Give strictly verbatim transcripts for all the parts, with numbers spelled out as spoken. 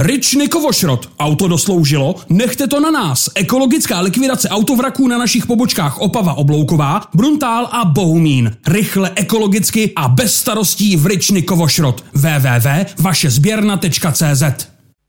Ryčny Kovošrot. Auto dosloužilo? Nechte to na nás. Ekologická likvidace autovraků na našich pobočkách Opava Oblouková, Bruntál a Bohumín. Rychle, ekologicky a bez starostí v Ryčny Kovošrot. w w w tečka vaše sběrna tečka c z.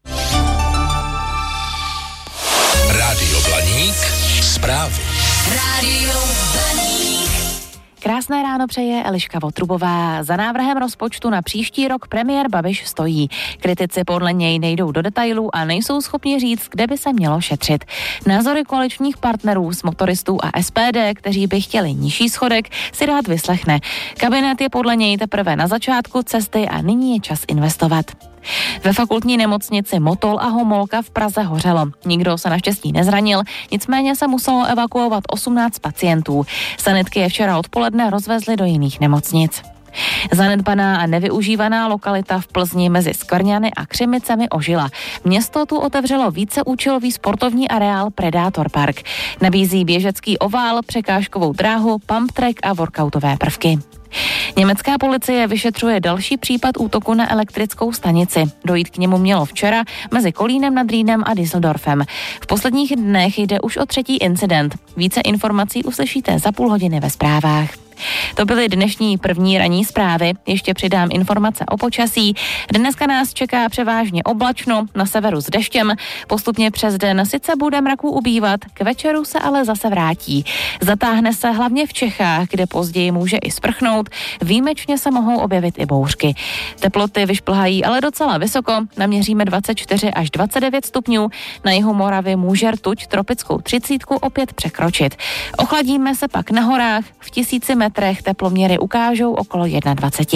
Rádio Blaník. Zprávy. Rádio Blaník. Krásné ráno přeje Eliška Votrubová. Za návrhem rozpočtu na příští rok premiér Babiš stojí. Kritici podle něj nejdou do detailů a nejsou schopni říct, kde by se mělo šetřit. Názory koaličních partnerů z motoristů a S P D, kteří by chtěli nižší schodek, si rád vyslechne. Kabinet je podle něj teprve na začátku cesty a nyní je čas investovat. Ve fakultní nemocnici Motol a Homolka v Praze hořelo. Nikdo se naštěstí nezranil, nicméně se muselo evakuovat osmnáct pacientů. Sanitky je včera odpoledne rozvezly do jiných nemocnic. Zanedbaná a nevyužívaná lokalita v Plzni mezi Skvrňany a Křimicemi ožila. Město tu otevřelo víceúčelový sportovní areál Predator Park. Nabízí běžecký ovál, překážkovou dráhu, pump track a workoutové prvky. Německá policie vyšetřuje další případ útoku na elektrickou stanici. Dojít k němu mělo včera mezi Kolínem nad Rýnem a Düsseldorfem. V posledních dnech jde už o třetí incident. Více informací uslyšíte za půl hodiny ve zprávách. To byly dnešní první ranní zprávy. Ještě přidám informace o počasí. Dneska nás čeká převážně oblačno, na severu s deštěm. Postupně přes den sice bude mraků ubývat, k večeru se ale zase vrátí. Zatáhne se hlavně v Čechách, kde později může i sprchnout. Výjimečně se mohou objevit i bouřky. Teploty vyšplhají ale docela vysoko. Naměříme dvacet čtyři až dvacet devět stupňů. Na jihu Moravy může rtuť tropickou třicítku opět překročit. Ochladíme se pak na horách. V tisíci metrech teploměry ukážou okolo dvacet jedna.